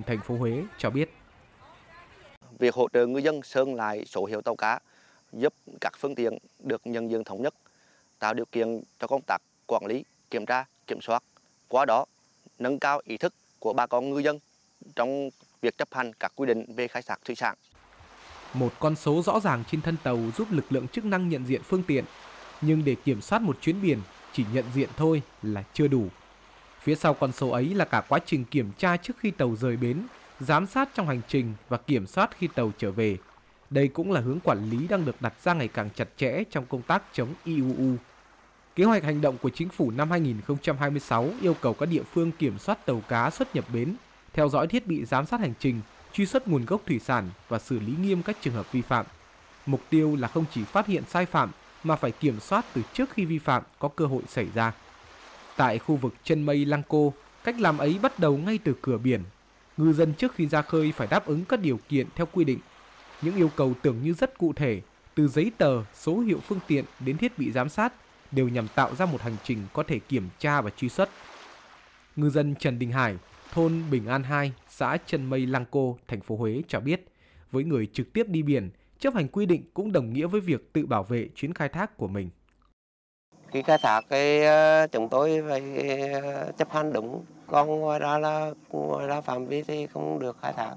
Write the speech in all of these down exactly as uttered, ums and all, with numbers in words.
thành phố Huế cho biết. Việc hỗ trợ ngư dân sơn lại số hiệu tàu cá giúp các phương tiện được nhận diện thống nhất, tạo điều kiện cho công tác quản lý, kiểm tra, kiểm soát, qua đó nâng cao ý thức của bà con ngư dân trong việc chấp hành các quy định về khai thác thủy sản. Một con số rõ ràng trên thân tàu giúp lực lượng chức năng nhận diện phương tiện, nhưng để kiểm soát một chuyến biển chỉ nhận diện thôi là chưa đủ. Phía sau con số ấy là cả quá trình kiểm tra trước khi tàu rời bến, giám sát trong hành trình và kiểm soát khi tàu trở về. Đây cũng là hướng quản lý đang được đặt ra ngày càng chặt chẽ trong công tác chống i u u. Kế hoạch hành động của Chính phủ năm hai nghìn không trăm hai mươi sáu yêu cầu các địa phương kiểm soát tàu cá xuất nhập bến, theo dõi thiết bị giám sát hành trình, truy xuất nguồn gốc thủy sản và xử lý nghiêm các trường hợp vi phạm. Mục tiêu là không chỉ phát hiện sai phạm mà phải kiểm soát từ trước khi vi phạm có cơ hội xảy ra. Tại khu vực chân mây Lăng Cô, cách làm ấy bắt đầu ngay từ cửa biển. Ngư dân trước khi ra khơi phải đáp ứng các điều kiện theo quy định. Những yêu cầu tưởng như rất cụ thể, từ giấy tờ, số hiệu phương tiện đến thiết bị giám sát, đều nhằm tạo ra một hành trình có thể kiểm tra và truy xuất. Ngư dân Trần Đình Hải, thôn Bình An hai, xã Chân Mây Lăng Cô, thành phố Huế cho biết, với người trực tiếp đi biển, chấp hành quy định cũng đồng nghĩa với việc tự bảo vệ chuyến khai thác của mình. Khi khai thác cái chúng tôi phải chấp hành đúng, còn ngoài ra là ngoài ra phạm vi thì không được khai thác.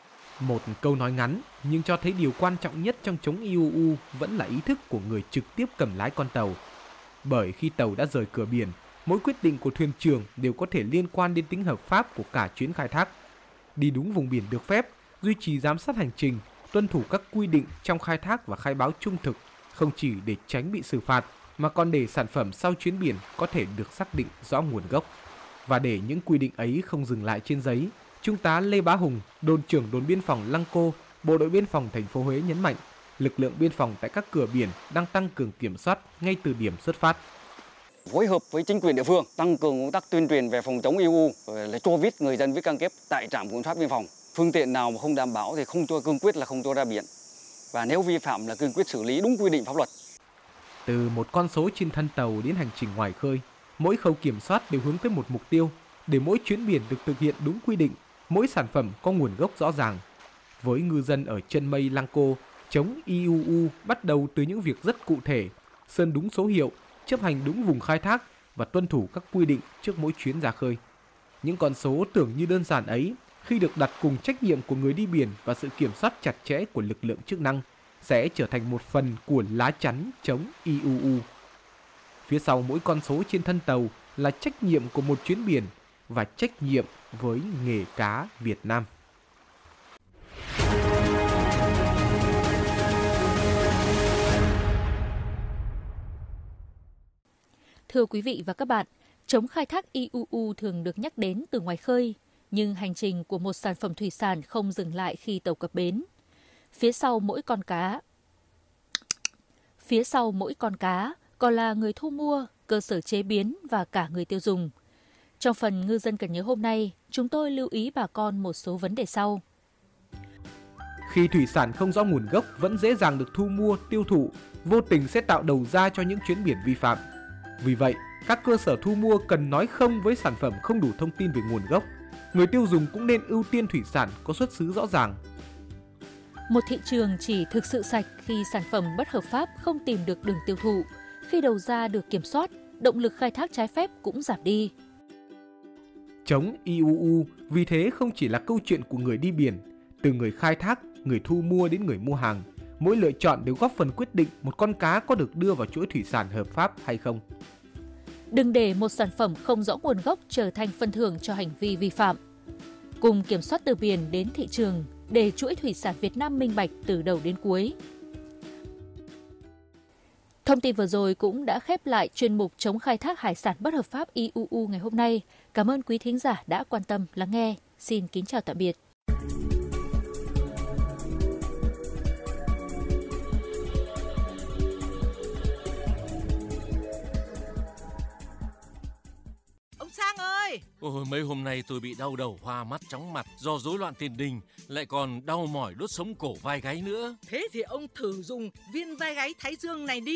Một câu nói ngắn nhưng cho thấy điều quan trọng nhất trong chống i u u vẫn là ý thức của người trực tiếp cầm lái con tàu. Bởi khi tàu đã rời cửa biển, mỗi quyết định của thuyền trưởng đều có thể liên quan đến tính hợp pháp của cả chuyến khai thác. Đi đúng vùng biển được phép, duy trì giám sát hành trình, tuân thủ các quy định trong khai thác và khai báo trung thực, không chỉ để tránh bị xử phạt mà còn để sản phẩm sau chuyến biển có thể được xác định rõ nguồn gốc. Và để những quy định ấy không dừng lại trên giấy, Trung tá Lê Bá Hùng, đồn trưởng đồn biên phòng Lăng Cô, Bộ đội biên phòng thành phố Huế nhấn mạnh, lực lượng biên phòng tại các cửa biển đang tăng cường kiểm soát ngay từ điểm xuất phát. Phối hợp với chính quyền địa phương tăng cường công tác tuyên truyền về phòng chống i u u, là cho viết người dân viết cam kết tại trạm kiểm soát biên phòng. Phương tiện nào mà không đảm bảo thì không cho cương quyết là không cho ra biển. Và nếu vi phạm là cương quyết xử lý đúng quy định pháp luật. Từ một con số trên thân tàu đến hành trình ngoài khơi, mỗi khâu kiểm soát đều hướng tới một mục tiêu, để mỗi chuyến biển được thực hiện đúng quy định, mỗi sản phẩm có nguồn gốc rõ ràng. Với ngư dân ở Chân Mây Lăng Cô, chống i u u bắt đầu từ những việc rất cụ thể, sơn đúng số hiệu, chấp hành đúng vùng khai thác và tuân thủ các quy định trước mỗi chuyến ra khơi. Những con số tưởng như đơn giản ấy, khi được đặt cùng trách nhiệm của người đi biển và sự kiểm soát chặt chẽ của lực lượng chức năng, sẽ trở thành một phần của lá chắn chống i u u. Phía sau mỗi con số trên thân tàu là trách nhiệm của một chuyến biển và trách nhiệm với nghề cá Việt Nam. Thưa quý vị và các bạn, chống khai thác i u u thường được nhắc đến từ ngoài khơi, nhưng hành trình của một sản phẩm thủy sản không dừng lại khi tàu cập bến. Phía sau mỗi con cá, phía sau mỗi con cá còn là người thu mua, cơ sở chế biến và cả người tiêu dùng. Trong phần Ngư dân cần nhớ hôm nay, chúng tôi lưu ý bà con một số vấn đề sau. Khi thủy sản không rõ nguồn gốc vẫn dễ dàng được thu mua, tiêu thụ, vô tình sẽ tạo đầu ra cho những chuyến biển vi phạm. Vì vậy, các cơ sở thu mua cần nói không với sản phẩm không đủ thông tin về nguồn gốc. Người tiêu dùng cũng nên ưu tiên thủy sản có xuất xứ rõ ràng. Một thị trường chỉ thực sự sạch khi sản phẩm bất hợp pháp không tìm được đường tiêu thụ. Khi đầu ra được kiểm soát, động lực khai thác trái phép cũng giảm đi. Chống i u u vì thế không chỉ là câu chuyện của người đi biển, từ người khai thác, người thu mua đến người mua hàng. Mỗi lựa chọn đều góp phần quyết định một con cá có được đưa vào chuỗi thủy sản hợp pháp hay không. Đừng để một sản phẩm không rõ nguồn gốc trở thành phần thưởng cho hành vi vi phạm. Cùng kiểm soát từ biển đến thị trường để chuỗi thủy sản Việt Nam minh bạch từ đầu đến cuối. Thông tin vừa rồi cũng đã khép lại chuyên mục chống khai thác hải sản bất hợp pháp i u u ngày hôm nay. Cảm ơn quý thính giả đã quan tâm lắng nghe. Xin kính chào tạm biệt. Sang ơi! Ôi, mấy hôm nay tôi bị đau đầu, hoa mắt, chóng mặt do rối loạn tiền đình, lại còn đau mỏi đốt sống cổ vai gáy nữa. Thế thì ông thử dùng viên vai gáy Thái Dương này đi.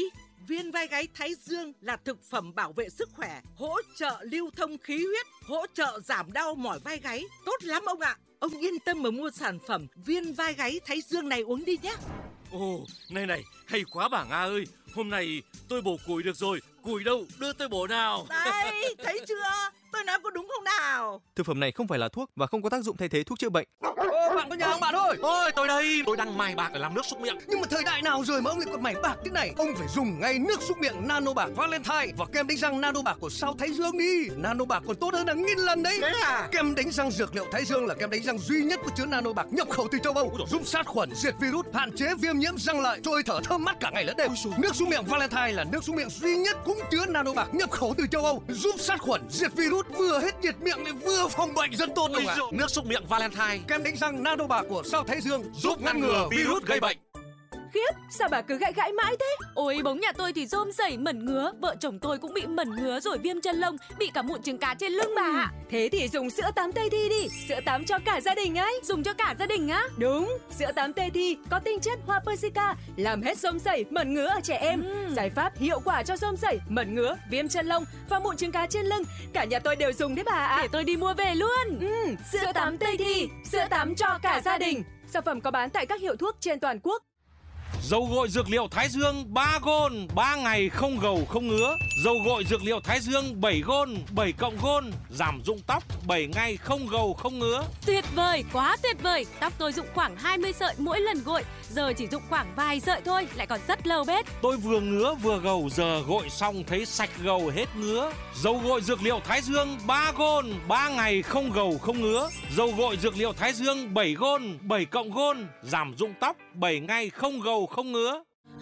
Viên vai gáy Thái Dương là thực phẩm bảo vệ sức khỏe, hỗ trợ lưu thông khí huyết, hỗ trợ giảm đau mỏi vai gáy. Tốt lắm ông ạ. Ông yên tâm mà mua sản phẩm viên vai gáy Thái Dương này uống đi nhé. Ồ, này này, hay quá bà Nga ơi. Hôm nay tôi bổ củi được rồi. Củi đâu, đưa tôi bổ nào. Đây, thấy chưa? Tôi nói có đúng không nào? Thực phẩm này không phải là thuốc và không có tác dụng thay thế thuốc chữa bệnh. Ô, bạn có nhà không bạn ơi? Ôi, tôi đây, tôi đang mài bạc để làm nước súc miệng. Nhưng mà thời đại nào rồi mà ông lại còn mài bạc thế này? Ông phải dùng ngay nước súc miệng Nano Bạc Valentine và kem đánh răng Nano Bạc của Sao Thái Dương đi. Nano Bạc còn tốt hơn hàng nghìn lần đấy. Thế à? Kem đánh răng dược liệu Thái Dương là kem đánh răng duy nhất có chứa Nano Bạc nhập khẩu từ châu Âu, giúp sát khuẩn, diệt virus, hạn chế viêm nhiễm răng lợi, trôi thở thơm mát cả ngày lẫn đêm. Nước súc miệng Valentine là nước súc miệng duy nhất cũng chứa Nano Bạc nhập khẩu từ châu Âu, giúp sát khuẩn, diệt virus, vừa hết nhiệt miệng lại vừa phòng bệnh, rất tốt Ôi ạ. Nước súc miệng Valentine, Kem đánh răng Nano Bạc của Sao Thái Dương giúp ngăn ngừa virus gây bệnh. Khiếp, sao bà cứ gãi gãi mãi thế? Ôi, bóng nhà tôi thì rôm rẩy mẩn ngứa, vợ chồng tôi cũng bị mẩn ngứa rồi viêm chân lông, bị cả mụn trứng cá trên lưng bà ạ. Thế thì dùng sữa tắm Tây Thi đi, sữa tắm cho cả gia đình ấy. Dùng cho cả gia đình á? Đúng, sữa tắm Tây Thi có tinh chất hoa persica, làm hết rôm rẩy, mẩn ngứa ở trẻ em. Ừ. Giải pháp hiệu quả cho rôm rẩy, mẩn ngứa, viêm chân lông và mụn trứng cá trên lưng. Cả nhà tôi đều dùng đấy bà ạ. Để tôi đi mua về luôn. Ừ, sữa, sữa tắm Tây Thi, sữa tắm cho cả gia đình. Sản phẩm có bán tại các hiệu thuốc trên toàn quốc. Dầu gội dược liệu Thái Dương ba gôn, ba ngày không gầu không ngứa. Dầu gội dược liệu Thái Dương bảy gôn, bảy cộng gôn, giảm rụng tóc, bảy ngày không gầu không ngứa. Tuyệt vời, quá tuyệt vời. Tóc tôi rụng khoảng hai mươi sợi mỗi lần gội, giờ chỉ rụng khoảng vài sợi thôi, lại còn rất lâu bết. Tôi vừa ngứa vừa gầu, giờ gội xong thấy sạch gầu hết ngứa. Dầu gội dược liệu Thái Dương ba gôn, ba ngày không gầu không ngứa. Dầu gội dược liệu Thái Dương bảy gôn, bảy cộng gôn, giảm rụng tóc, bảy ngày không gầu không ngứa.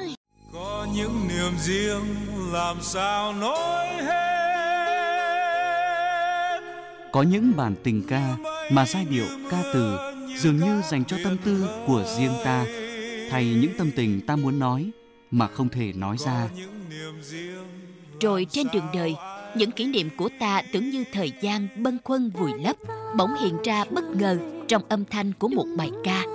Có những niềm riêng làm sao nói hết. Có những bản tình ca mà giai điệu ca từ dường như dành cho tâm tư của riêng ta, thay những tâm tình ta muốn nói mà không thể nói ra. Rồi trên đường đời, những kỷ niệm của ta tưởng như thời gian bâng khuâng vùi lấp, bỗng hiện ra bất ngờ trong âm thanh của một bài ca.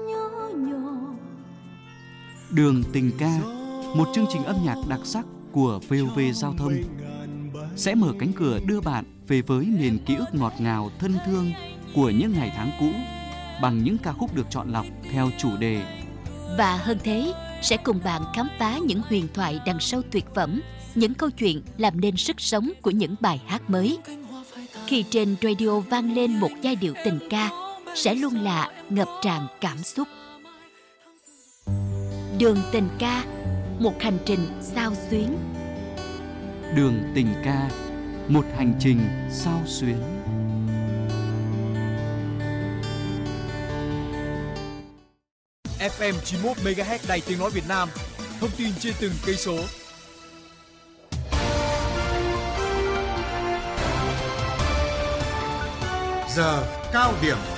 Đường tình ca, một chương trình âm nhạc đặc sắc của vê o vê Giao thông, sẽ mở cánh cửa đưa bạn về với miền ký ức ngọt ngào thân thương của những ngày tháng cũ bằng những ca khúc được chọn lọc theo chủ đề. Và hơn thế, sẽ cùng bạn khám phá những huyền thoại đằng sau tuyệt phẩm, những câu chuyện làm nên sức sống của những bài hát mới. Khi trên radio vang lên một giai điệu tình ca, sẽ luôn là ngập tràn cảm xúc. Đường tình ca, một hành trình xao xuyến. Đường tình ca, một hành trình xao xuyến. ép em chín mươi mốt mê ga héc Đài Tiếng nói Việt Nam. Thông tin trên từng cây số. Giờ cao điểm.